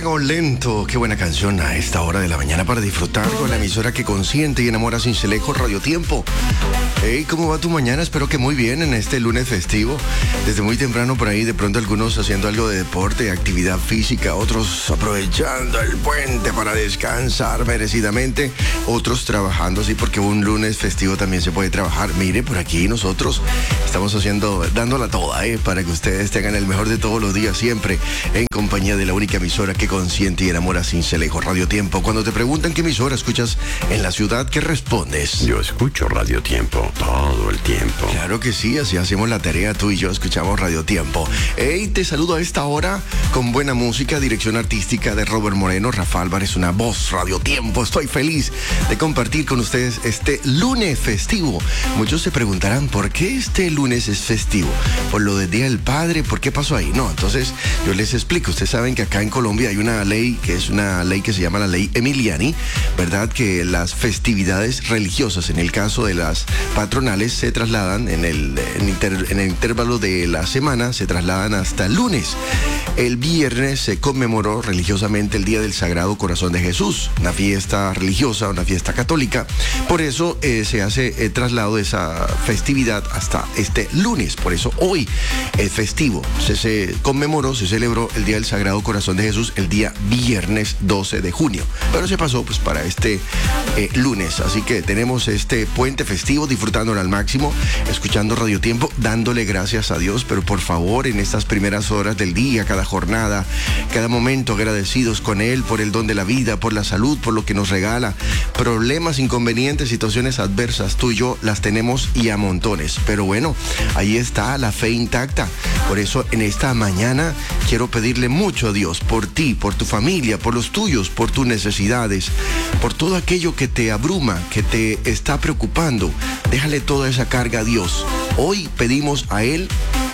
Fuego Lento, qué buena canción a esta hora de la mañana para disfrutar con la emisora que consiente y enamora sin Cincelejo, Radio Tiempo. Hey, ¿cómo va tu mañana? Espero que muy bien en este lunes festivo. Desde muy temprano por ahí, de pronto algunos haciendo algo de deporte, actividad física, otros aprovechando el puente para descansar merecidamente, otros trabajando, sí, porque un lunes festivo también se puede trabajar. Mire, por aquí nosotros estamos dándola toda, para que ustedes tengan el mejor de todos los días siempre, en compañía de la única emisora que consiente y enamora sin Cincelejo, Radio Tiempo. Cuando te preguntan qué emisora escuchas en la ciudad, ¿qué respondes? Yo escucho Radio Tiempo todo el tiempo. Claro que sí, así hacemos la tarea, tú y yo escuchamos Radio Tiempo. Hey, te saludo a esta hora con buena música, dirección artística de Robert Moreno, Rafa Álvarez, una voz, Radio Tiempo. Estoy feliz de compartir con ustedes este lunes festivo. Muchos se preguntarán, ¿por qué este lunes es festivo? ¿Por lo del Día del Padre? ¿Por qué pasó ahí? No, entonces yo les explico. Ustedes saben que acá en Colombia hay una ley que es una ley que se llama la ley Emiliani, ¿verdad? Que las festividades religiosas, en el caso de las patronales, se trasladan en el intervalo de la semana, se trasladan hasta el lunes. El viernes se conmemoró religiosamente el Día del Sagrado Corazón de Jesús, una fiesta religiosa, una fiesta católica. Por eso se hace el traslado de esa festividad hasta este lunes. Por eso hoy es festivo. Se conmemoró, se celebró el Día del Sagrado Corazón de Jesús el día viernes 12 de junio. Pero se pasó pues para este lunes. Así que tenemos este puente festivo, disfrutándolo al máximo, escuchando Radio Tiempo, dándole gracias a Dios. Pero por favor, en estas primeras horas del día, cada jornada, cada momento, agradecidos con Él por el don de la vida, por la salud, por lo que nos regala. Problemas, inconvenientes, situaciones adversas, tú y yo las tenemos y a montones. Pero bueno, ahí está la fe intacta. Por eso en esta mañana quiero pedirle mucho a Dios por ti, por tu familia, por los tuyos, por tus necesidades, por todo aquello que te abruma, que te está preocupando. Déjale toda esa carga a Dios. Hoy pedimos a Él,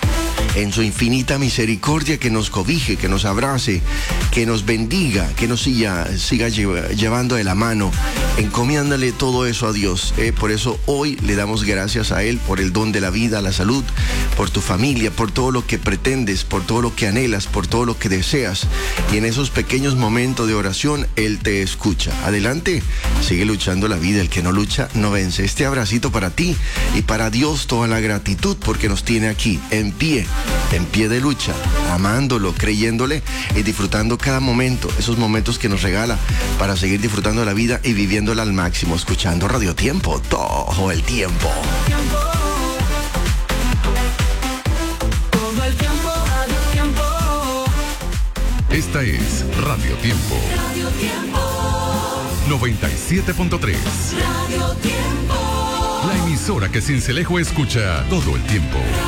en su infinita misericordia, que nos cobije, que nos abrace, que nos bendiga, que nos siga llevando de la mano, encomiándale todo eso a Dios. Por eso hoy le damos gracias a Él por el don de la vida, la salud, por tu familia, por todo lo que pretendes, por todo lo que anhelas, por todo lo que deseas. Y en esos pequeños momentos de oración, Él te escucha. Adelante, sigue luchando la vida. El que no lucha, no vence. Este abracito para ti y para Dios, toda la gratitud porque nos tiene aquí, en pie de lucha, amándolo, creyéndole y disfrutando cada momento, esos momentos que nos regala para seguir disfrutando la vida y viviéndola al máximo, escuchando Radio Tiempo todo el tiempo. Esta es Radio Tiempo. 97.3. La emisora que Cincelejo escucha todo el tiempo.